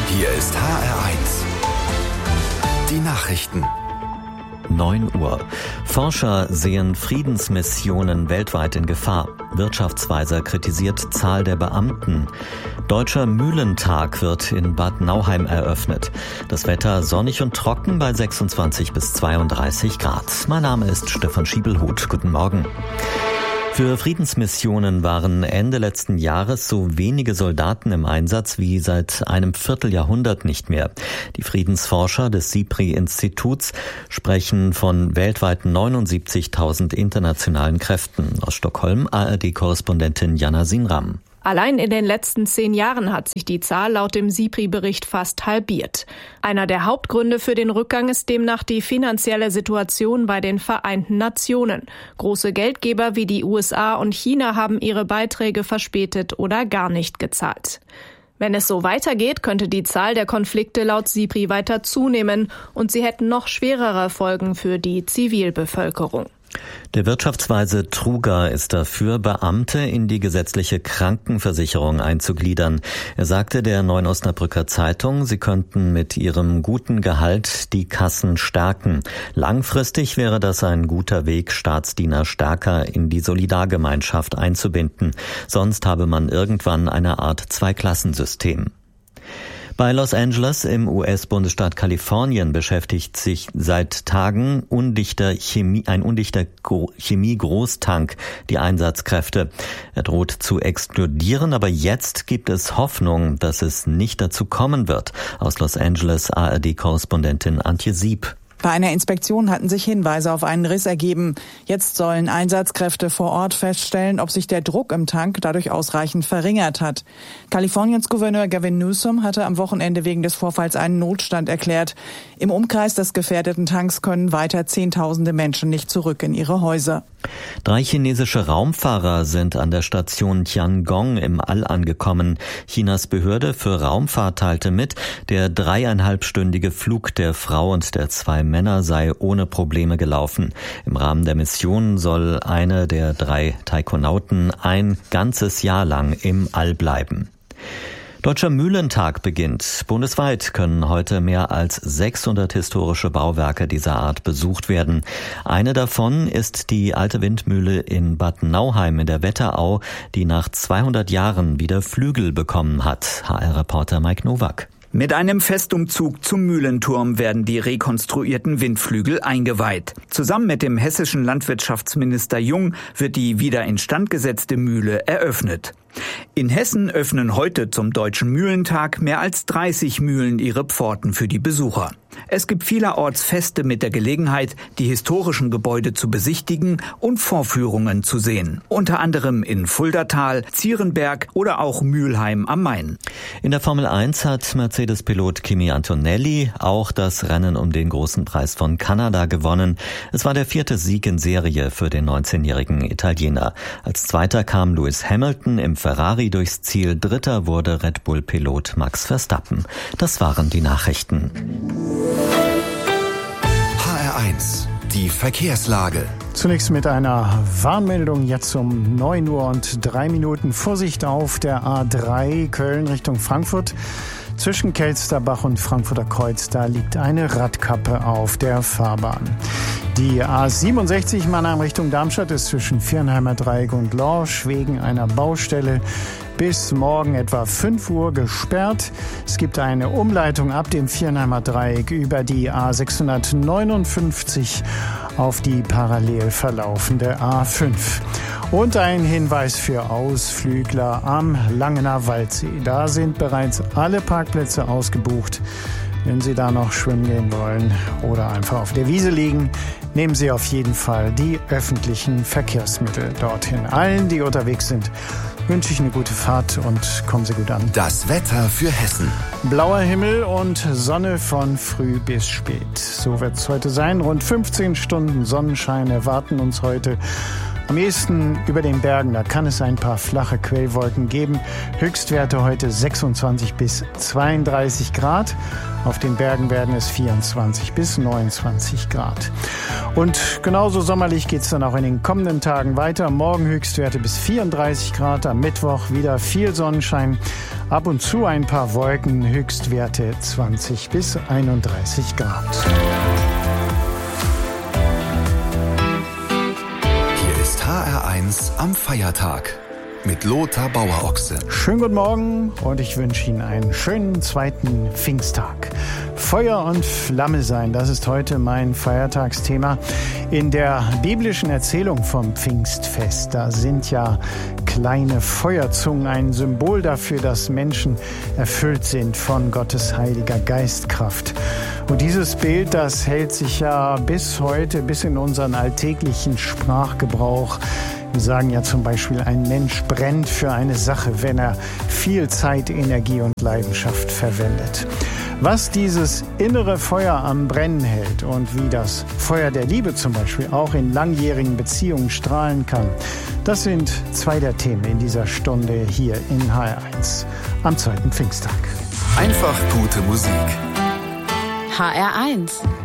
Hier ist HR1. Die Nachrichten. 9 Uhr. Forscher sehen Friedensmissionen weltweit in Gefahr. Wirtschaftsweiser kritisiert Zahl der Beamten. Deutscher Mühlentag wird in Bad Nauheim eröffnet. Das Wetter sonnig und trocken bei 26 bis 32 Grad. Mein Name ist Stefan Schiebelhut. Guten Morgen. Für Friedensmissionen waren Ende letzten Jahres so wenige Soldaten im Einsatz wie seit einem Vierteljahrhundert nicht mehr. Die Friedensforscher des SIPRI-Instituts sprechen von weltweit 79.000 internationalen Kräften. Aus Stockholm ARD-Korrespondentin Jana Sinram. Allein in den letzten 10 Jahren hat sich die Zahl laut dem SIPRI-Bericht fast halbiert. Einer der Hauptgründe für den Rückgang ist demnach die finanzielle Situation bei den Vereinten Nationen. Große Geldgeber wie die USA und China haben ihre Beiträge verspätet oder gar nicht gezahlt. Wenn es so weitergeht, könnte die Zahl der Konflikte laut SIPRI weiter zunehmen und sie hätten noch schwerere Folgen für die Zivilbevölkerung. Der Wirtschaftsweise Truger ist dafür, Beamte in die gesetzliche Krankenversicherung einzugliedern. Er sagte der Neuen Osnabrücker Zeitung, sie könnten mit ihrem guten Gehalt die Kassen stärken. Langfristig wäre das ein guter Weg, Staatsdiener stärker in die Solidargemeinschaft einzubinden. Sonst habe man irgendwann eine Art Zweiklassensystem. Bei Los Angeles im US-Bundesstaat Kalifornien beschäftigt sich seit Tagen ein undichter Chemie-Großtank die Einsatzkräfte. Er droht zu explodieren, aber jetzt gibt es Hoffnung, dass es nicht dazu kommen wird. Aus Los Angeles ARD-Korrespondentin Antje Sieb. Bei einer Inspektion hatten sich Hinweise auf einen Riss ergeben. Jetzt sollen Einsatzkräfte vor Ort feststellen, ob sich der Druck im Tank dadurch ausreichend verringert hat. Kaliforniens Gouverneur Gavin Newsom hatte am Wochenende wegen des Vorfalls einen Notstand erklärt. Im Umkreis des gefährdeten Tanks können weiter Zehntausende Menschen nicht zurück in ihre Häuser. 3 chinesische Raumfahrer sind an der Station Tiangong im All angekommen. Chinas Behörde für Raumfahrt teilte mit, der 3,5-stündige Flug der Frau und der 2 Männer sei ohne Probleme gelaufen. Im Rahmen der Mission soll eine der 3 Taikonauten ein ganzes Jahr lang im All bleiben. Deutscher Mühlentag beginnt. Bundesweit können heute mehr als 600 historische Bauwerke dieser Art besucht werden. Eine davon ist die alte Windmühle in Bad Nauheim in der Wetterau, die nach 200 Jahren wieder Flügel bekommen hat. HR-Reporter Mike Nowak. Mit einem Festumzug zum Mühlenturm werden die rekonstruierten Windflügel eingeweiht. Zusammen mit dem hessischen Landwirtschaftsminister Jung wird die wieder instand gesetzte Mühle eröffnet. In Hessen öffnen heute zum Deutschen Mühlentag mehr als 30 Mühlen ihre Pforten für die Besucher. Es gibt vielerorts Feste mit der Gelegenheit, die historischen Gebäude zu besichtigen und Vorführungen zu sehen. Unter anderem in Fuldatal, Zierenberg oder auch Mülheim am Main. In der Formel 1 hat Mercedes-Pilot Kimi Antonelli auch das Rennen um den großen Preis von Kanada gewonnen. Es war der 4. Sieg in Serie für den 19-jährigen Italiener. Als Zweiter kam Lewis Hamilton im Ferrari durchs Ziel. Dritter wurde Red Bull-Pilot Max Verstappen. Das waren die Nachrichten. HR1, die Verkehrslage. Zunächst mit einer Warnmeldung jetzt um 9 Uhr und 3 Minuten. Vorsicht auf der A3 Köln Richtung Frankfurt. Zwischen Kelsterbach und Frankfurter Kreuz, da liegt eine Radkappe auf der Fahrbahn. Die A67 Mannheim Richtung Darmstadt ist zwischen Viernheimer Dreieck und Lorsch wegen einer Baustelle bis morgen etwa 5 Uhr gesperrt. Es gibt eine Umleitung ab dem Viernheimer Dreieck über die A659 auf die parallel verlaufende A5. Und ein Hinweis für Ausflügler am Langener Waldsee. Da sind bereits alle Parkplätze ausgebucht. Wenn Sie da noch schwimmen gehen wollen oder einfach auf der Wiese liegen, nehmen Sie auf jeden Fall die öffentlichen Verkehrsmittel dorthin. Allen, die unterwegs sind, wünsche ich eine gute Fahrt und kommen Sie gut an. Das Wetter für Hessen. Blauer Himmel und Sonne von früh bis spät. So wird es heute sein. Rund 15 Stunden Sonnenschein erwarten uns heute. Am ehesten über den Bergen, da kann es ein paar flache Quellwolken geben. Höchstwerte heute 26 bis 32 Grad. Auf den Bergen werden es 24 bis 29 Grad. Und genauso sommerlich geht es dann auch in den kommenden Tagen weiter. Morgen Höchstwerte bis 34 Grad, am Mittwoch wieder viel Sonnenschein. Ab und zu ein paar Wolken, Höchstwerte 20 bis 31 Grad. Hier ist HR1 am Feiertag mit Lothar Bauer-Ochse. Schönen guten Morgen und ich wünsche Ihnen einen schönen zweiten Pfingsttag. Feuer und Flamme sein, das ist heute mein Feiertagsthema. In der biblischen Erzählung vom Pfingstfest, da sind ja kleine Feuerzungen ein Symbol dafür, dass Menschen erfüllt sind von Gottes heiliger Geistkraft. Und dieses Bild, das hält sich ja bis heute, bis in unseren alltäglichen Sprachgebrauch. Wir sagen ja zum Beispiel, ein Mensch brennt für eine Sache, wenn er viel Zeit, Energie und Leidenschaft verwendet. Was dieses innere Feuer am Brennen hält und wie das Feuer der Liebe zum Beispiel auch in langjährigen Beziehungen strahlen kann, das sind zwei der Themen in dieser Stunde hier in HR1 am zweiten Pfingsttag. Einfach gute Musik. HR1